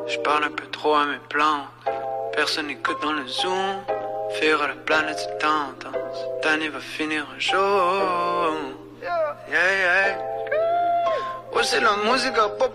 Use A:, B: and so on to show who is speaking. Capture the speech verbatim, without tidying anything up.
A: Je parle un peu trop à mes plantes. Personne n'écoute dans le zoom. Faire à la planète c'est tendance. Cette année va finir un jour. Yeah, yeah. Ouais, c'est la musique à pop.